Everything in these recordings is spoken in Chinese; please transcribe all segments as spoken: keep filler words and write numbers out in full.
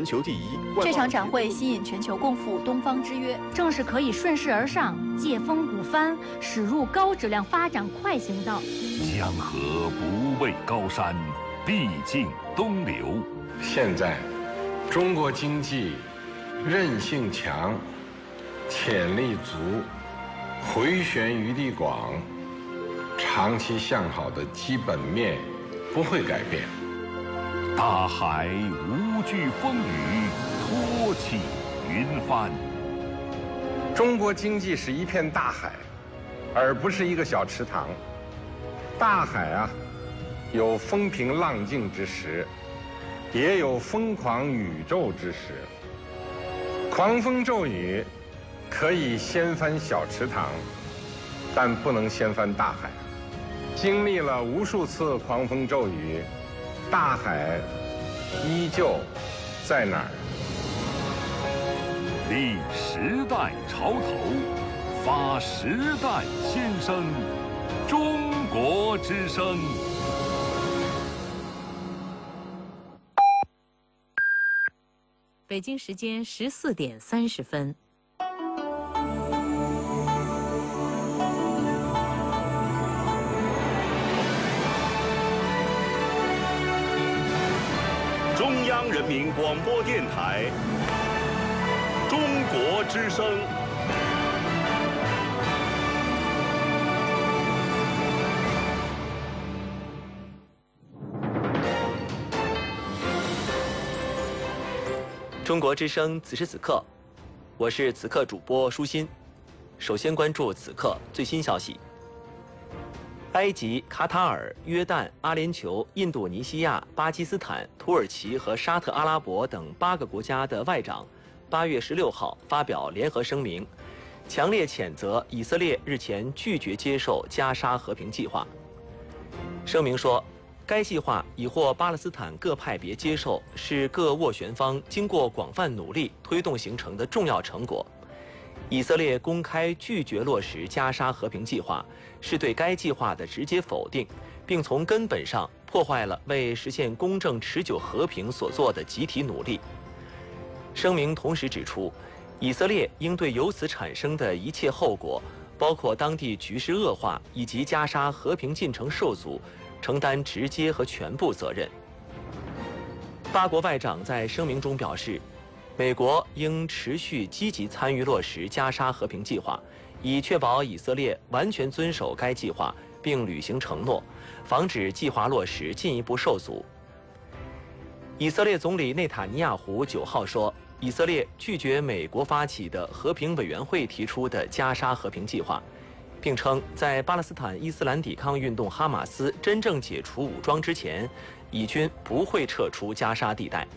全球第一。 这场展会吸引全球共赴东方之约， 正是可以顺势而上，借风鼓帆，驶入高质量发展快行道。 江河不畏高山，必经东流。 现在，中国经济韧性强，潜力足，回旋余地广，长期向好的基本面不会改变。 大海无惧风雨，托起云帆。 中国经济是一片大海，而不是一个小池塘。大海啊，有风平浪静之时，也有疯狂宇宙之时。狂风骤雨可以掀翻小池塘，但不能掀翻大海。经历了无数次狂风骤雨，大海依旧在哪儿？ 立时代潮头，发时代先声，中国之声。 北京时间十四点三十分。 中央人民广播电台《中国之声》。 中国之声，此时此刻，我是此刻主播舒心。首先关注此刻最新消息。埃及、卡塔尔、约旦、阿联酋、印度尼西亚、巴基斯坦、土耳其和沙特阿拉伯等八个国家的外长，八月十六号发表联合声明，强烈谴责以色列日前拒绝接受加沙和平计划。声明说，该计划已获巴勒斯坦各派别接受，是各斡旋方经过广泛努力推动形成的重要成果。以色列公开拒绝落实加沙和平计划，是对该计划的直接否定，并从根本上破坏了为实现公正持久和平所做的集体努力。声明同时指出，以色列应对由此产生的一切后果，包括当地局势恶化以及加沙和平进程受阻，承担直接和全部责任。八国外长在声明中表示，美国应持续积极参与落实加沙和平计划，以确保以色列完全遵守该计划并履行承诺，防止计划落实进一步受阻。以色列总理内塔尼亚胡九号说，以色列拒绝美国发起的和平委员会提出的加沙和平计划，并称在巴勒斯坦伊斯兰抵抗运动哈马斯真正解除武装之前，以军不会撤出加沙地带。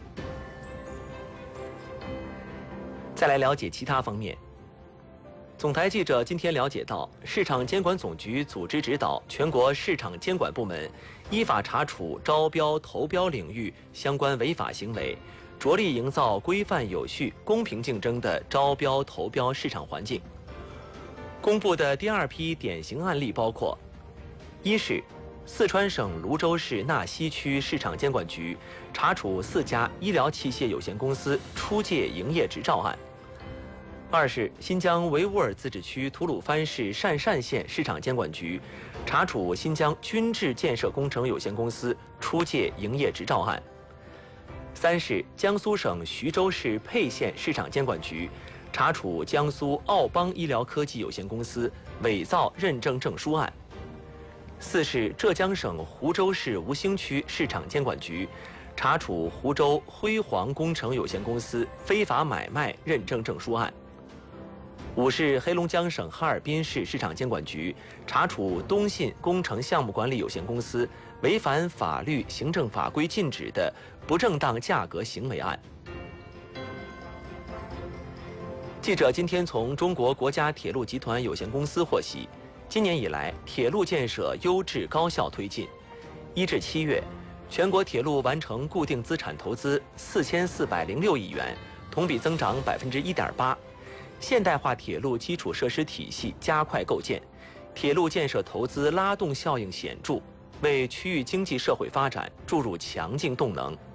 再来了解其他方面。总台记者今天了解到，市场监管总局组织指导全国市场监管部门依法查处招标投标领域相关违法行为，着力营造规范有序、公平竞争的招标投标市场环境。公布的第二批典型案例包括：一是四川省泸州市纳西区市场监管局查处四家医疗器械有限公司出借营业执照案；二是新疆维吾尔自治区吐鲁番市鄯善县市场监管局查处新疆军制建设工程有限公司出借营业执照案；三是江苏省徐州市沛县市场监管局查处江苏奥邦医疗科技有限公司伪造认证证书案；四是浙江省湖州市吴兴区市场监管局查处湖州辉煌工程有限公司非法买卖认证证书案；五是黑龙江省哈尔滨市市场监管局查处东信工程项目管理有限公司违反法律行政法规禁止的不正当价格行为案。记者今天从中国国家铁路集团有限公司获悉，今年以来铁路建设优质高效推进。一至七月，全国铁路完成固定资产投资四千四百零六亿元，同比增长百分之一点八。现代化铁路基础设施体系加快构建，铁路建设投资拉动效应显著，为区域经济社会发展注入强劲动能。